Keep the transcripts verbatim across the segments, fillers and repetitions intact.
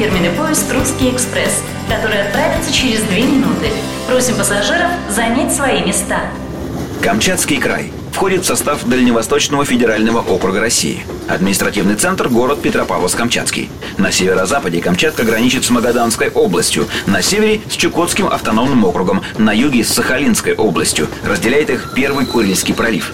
фирменный поезд «Русский экспресс», который отправится через две минуты. Просим пассажиров занять свои места. Камчатский край входит в состав Дальневосточного федерального округа России. Административный центр – город Петропавловск-Камчатский. На северо-западе Камчатка граничит с Магаданской областью, на севере – с Чукотским автономным округом, на юге – с Сахалинской областью. Разделяет их Первый Курильский пролив.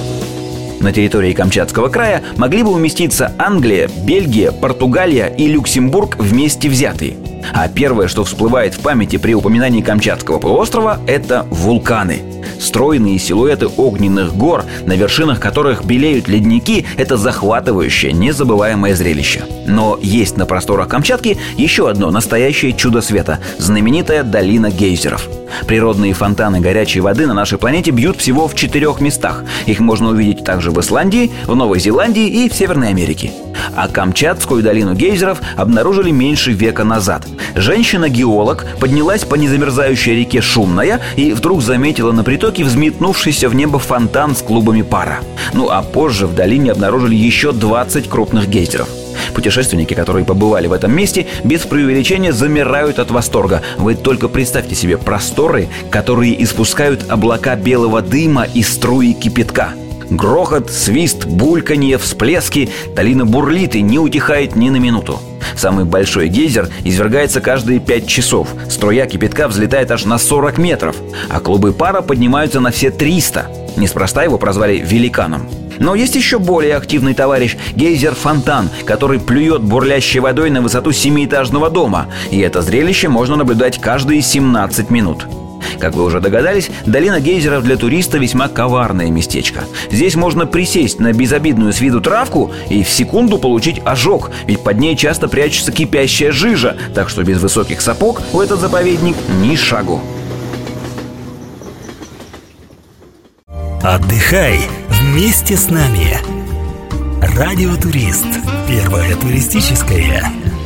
На территории Камчатского края могли бы уместиться Англия, Бельгия, Португалия и Люксембург вместе взятые. А первое, что всплывает в памяти при упоминании Камчатского полуострова – это вулканы. Стройные силуэты огненных гор, на вершинах которых белеют ледники – это захватывающее, незабываемое зрелище. Но есть на просторах Камчатки еще одно настоящее чудо света – знаменитая долина гейзеров. Природные фонтаны горячей воды на нашей планете бьют всего в четырех местах. Их можно увидеть также в Исландии, в Новой Зеландии и в Северной Америке. А Камчатскую долину гейзеров обнаружили меньше века назад. Женщина-геолог поднялась по незамерзающей реке Шумная и вдруг заметила на притоке взметнувшийся в небо фонтан с клубами пара. Ну а позже в долине обнаружили еще двадцать крупных гейзеров. Путешественники, которые побывали в этом месте, без преувеличения замирают от восторга. Вы только представьте себе просторы, которые испускают облака белого дыма и струи кипятка. Грохот, свист, бульканье, всплески. Долина бурлит и не утихает ни на минуту. Самый большой гейзер извергается каждые пять часов. Струя кипятка взлетает аж на сорок метров, а клубы пара поднимаются на все триста. Неспроста его прозвали великаном. Но есть еще более активный товарищ – гейзер-фонтан, который плюет бурлящей водой на высоту семиэтажного дома. И это зрелище можно наблюдать каждые семнадцать минут. Как вы уже догадались, долина гейзеров для туриста весьма коварное местечко. Здесь можно присесть на безобидную с виду травку и в секунду получить ожог, ведь под ней часто прячется кипящая жижа, так что без высоких сапог в этот заповедник ни шагу. Отдыхай вместе с нами. Радио Турист. Первая туристическая